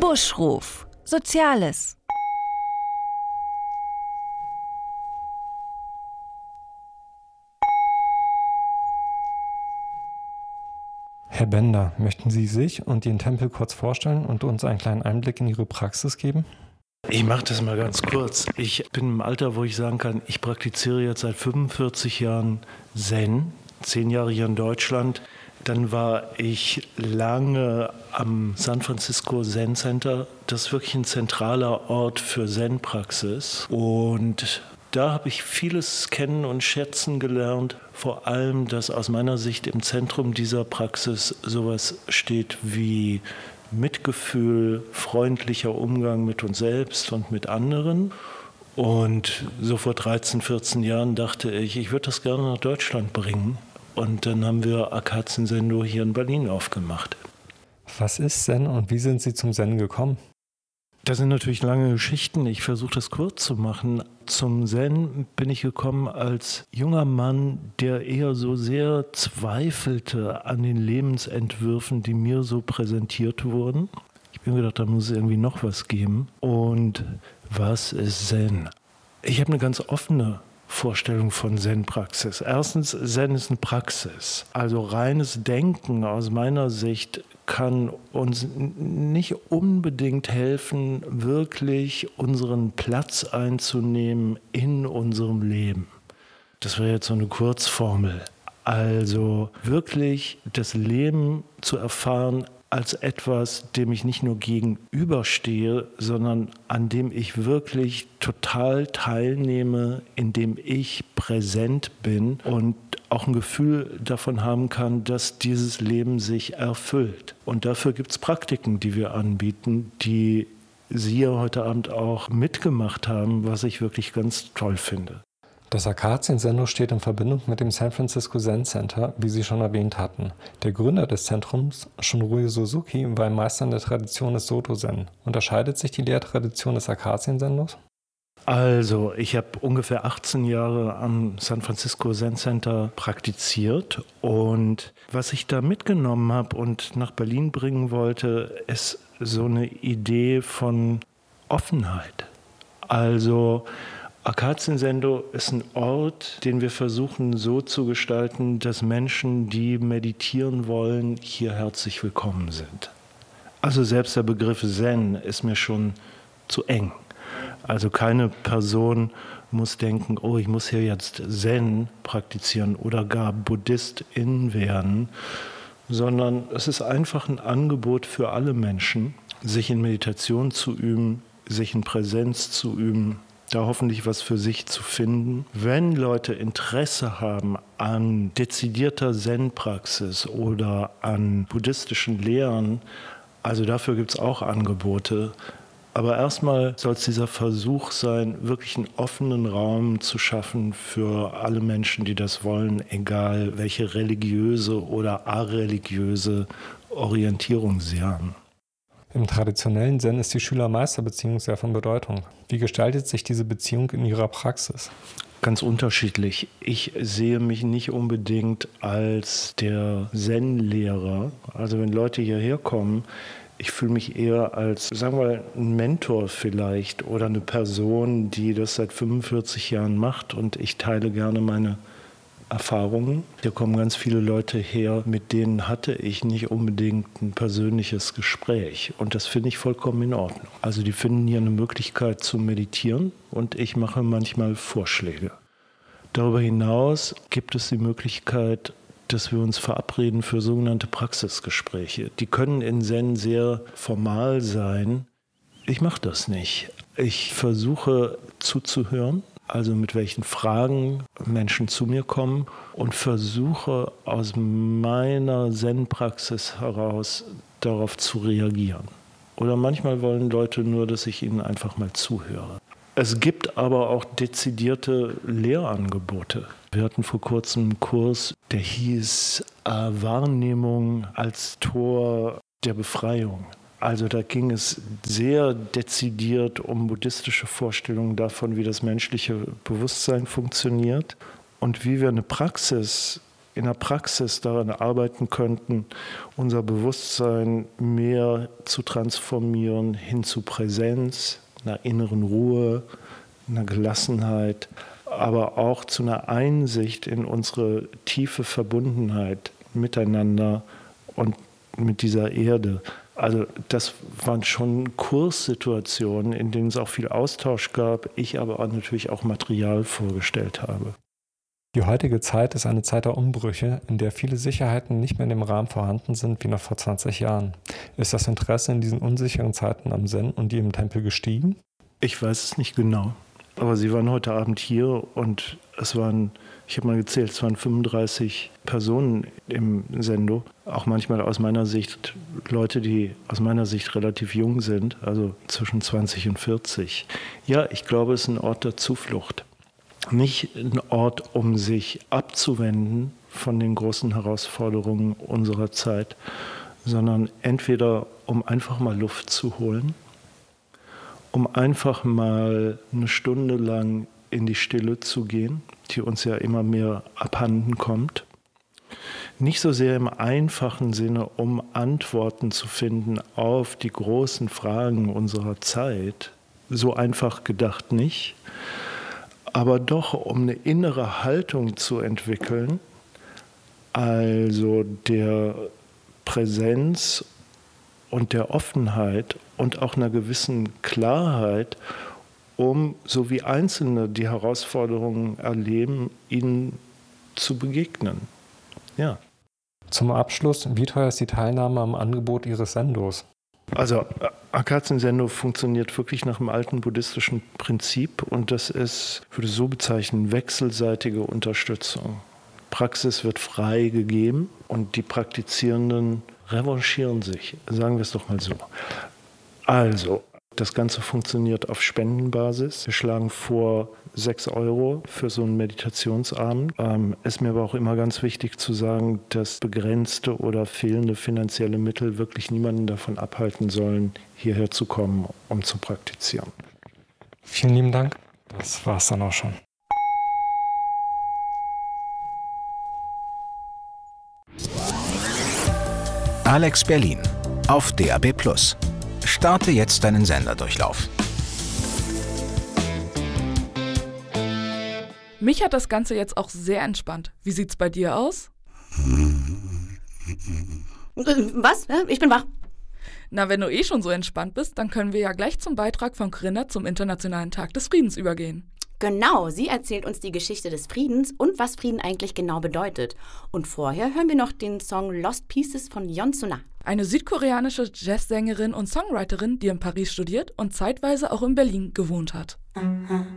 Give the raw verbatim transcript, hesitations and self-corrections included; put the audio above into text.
Buschruf. Soziales. Herr Bender, möchten Sie sich und Ihren Tempel kurz vorstellen und uns einen kleinen Einblick in Ihre Praxis geben? Ich mache das mal ganz kurz. Ich bin im Alter, wo ich sagen kann, ich praktiziere jetzt seit fünfundvierzig Jahren Zen, zehn Jahre hier in Deutschland. Dann war ich lange am San Francisco Zen Center. Das ist wirklich ein zentraler Ort für Zen-Praxis. Und da habe ich vieles kennen und schätzen gelernt. Vor allem, dass aus meiner Sicht im Zentrum dieser Praxis sowas steht wie Mitgefühl, freundlicher Umgang mit uns selbst und mit anderen. Und so vor dreizehn, vierzehn Jahren dachte ich, ich würde das gerne nach Deutschland bringen. Und dann haben wir Akazen Zendo hier in Berlin aufgemacht. Was ist Zen und wie sind Sie zum Zen gekommen? Das sind natürlich lange Geschichten. Ich versuche das kurz zu machen. Zum Zen bin ich gekommen als junger Mann, der eher so sehr zweifelte an den Lebensentwürfen, die mir so präsentiert wurden. Ich bin gedacht, da muss es irgendwie noch was geben. Und was ist Zen? Ich habe eine ganz offene Vorstellung von Zen-Praxis. Erstens, Zen ist eine Praxis. Also reines Denken aus meiner Sicht kann uns nicht unbedingt helfen, wirklich unseren Platz einzunehmen in unserem Leben. Das wäre jetzt so eine Kurzformel. Also wirklich das Leben zu erfahren als etwas, dem ich nicht nur gegenüberstehe, sondern an dem ich wirklich total teilnehme, in dem ich präsent bin und auch ein Gefühl davon haben kann, dass dieses Leben sich erfüllt. Und dafür gibt es Praktiken, die wir anbieten, die Sie ja heute Abend auch mitgemacht haben, was ich wirklich ganz toll finde. Das Akazen Zendo steht in Verbindung mit dem San Francisco Zen Center, wie Sie schon erwähnt hatten. Der Gründer des Zentrums, Shunryu Suzuki, war ein Meister in der Tradition des Soto Zen. Unterscheidet sich die Lehrtradition des Akazen Zendos? Also, ich habe ungefähr achtzehn Jahre am San Francisco Zen Center praktiziert und was ich da mitgenommen habe und nach Berlin bringen wollte, ist so eine Idee von Offenheit. Also Akazen Zendo ist ein Ort, den wir versuchen so zu gestalten, dass Menschen, die meditieren wollen, hier herzlich willkommen sind. Also selbst der Begriff Zen ist mir schon zu eng. Also keine Person muss denken, oh, ich muss hier jetzt Zen praktizieren oder gar Buddhistin werden, sondern es ist einfach ein Angebot für alle Menschen, sich in Meditation zu üben, sich in Präsenz zu üben, da hoffentlich was für sich zu finden. Wenn Leute Interesse haben an dezidierter Zen-Praxis oder an buddhistischen Lehren, also dafür gibt es auch Angebote. Aber erstmal soll es dieser Versuch sein, wirklich einen offenen Raum zu schaffen für alle Menschen, die das wollen, egal welche religiöse oder areligiöse Orientierung sie haben. Im traditionellen Zen ist die Schüler-Meister-Beziehung sehr von Bedeutung. Wie gestaltet sich diese Beziehung in Ihrer Praxis? Ganz unterschiedlich. Ich sehe mich nicht unbedingt als der Zen-Lehrer. Also wenn Leute hierher kommen, ich fühle mich eher als, sagen wir mal, ein Mentor vielleicht oder eine Person, die das seit fünfundvierzig Jahren macht und ich teile gerne meine Erfahrungen. Hier kommen ganz viele Leute her, mit denen hatte ich nicht unbedingt ein persönliches Gespräch. Und das finde ich vollkommen in Ordnung. Also die finden hier eine Möglichkeit zu meditieren und ich mache manchmal Vorschläge. Darüber hinaus gibt es die Möglichkeit, dass wir uns verabreden für sogenannte Praxisgespräche. Die können in Zen sehr formal sein. Ich mache das nicht. Ich versuche zuzuhören, also mit welchen Fragen Menschen zu mir kommen und versuche aus meiner Zen-Praxis heraus darauf zu reagieren. Oder manchmal wollen Leute nur, dass ich ihnen einfach mal zuhöre. Es gibt aber auch dezidierte Lehrangebote. Wir hatten vor kurzem einen Kurs, der hieß äh, Wahrnehmung als Tor der Befreiung. Also da ging es sehr dezidiert um buddhistische Vorstellungen davon, wie das menschliche Bewusstsein funktioniert und wie wir eine Praxis in der Praxis daran arbeiten könnten, unser Bewusstsein mehr zu transformieren hin zu Präsenz, einer inneren Ruhe, einer Gelassenheit, aber auch zu einer Einsicht in unsere tiefe Verbundenheit miteinander und mit dieser Erde. Also das waren schon Kurssituationen, in denen es auch viel Austausch gab, ich aber auch natürlich auch Material vorgestellt habe. Die heutige Zeit ist eine Zeit der Umbrüche, in der viele Sicherheiten nicht mehr in dem Rahmen vorhanden sind wie noch vor zwanzig Jahren. Ist das Interesse in diesen unsicheren Zeiten am Zen und im Tempel gestiegen? Ich weiß es nicht genau. Aber Sie waren heute Abend hier und es waren, ich habe mal gezählt, es waren fünfunddreißig Personen im Zendo. Auch manchmal aus meiner Sicht Leute, die aus meiner Sicht relativ jung sind, also zwischen zwanzig und vierzig. Ja, ich glaube, es ist ein Ort der Zuflucht. Nicht ein Ort, um sich abzuwenden von den großen Herausforderungen unserer Zeit, sondern entweder um einfach mal Luft zu holen, um einfach mal eine Stunde lang in die Stille zu gehen, die uns ja immer mehr abhanden kommt. Nicht so sehr im einfachen Sinne, um Antworten zu finden auf die großen Fragen unserer Zeit, so einfach gedacht nicht, aber doch um eine innere Haltung zu entwickeln, also der Präsenz und der Offenheit und auch einer gewissen Klarheit, um, so wie Einzelne die Herausforderungen erleben, ihnen zu begegnen. Ja. Zum Abschluss, wie teuer ist die Teilnahme am Angebot Ihres Sendos? Also Akazen-Sendo funktioniert wirklich nach dem alten buddhistischen Prinzip und das ist, ich würde so bezeichnen, wechselseitige Unterstützung. Praxis wird frei gegeben und die Praktizierenden revanchieren sich, sagen wir es doch mal so. Also, das Ganze funktioniert auf Spendenbasis. Wir schlagen vor sechs Euro für so einen Meditationsabend. Ähm, ist mir aber auch immer ganz wichtig zu sagen, dass begrenzte oder fehlende finanzielle Mittel wirklich niemanden davon abhalten sollen, hierher zu kommen, um zu praktizieren. Vielen lieben Dank. Das war's dann auch schon. Alex Berlin auf D A B plus. Starte jetzt deinen Senderdurchlauf. Mich hat das Ganze jetzt auch sehr entspannt. Wie sieht's bei dir aus? Was? Ich bin wach. Na, wenn du eh schon so entspannt bist, dann können wir ja gleich zum Beitrag von Corinna zum Internationalen Tag des Friedens übergehen. Genau, sie erzählt uns die Geschichte des Friedens und was Frieden eigentlich genau bedeutet. Und vorher hören wir noch den Song Lost Pieces von Yeon Suna. Eine südkoreanische Jazzsängerin und Songwriterin, die in Paris studiert und zeitweise auch in Berlin gewohnt hat. Aha.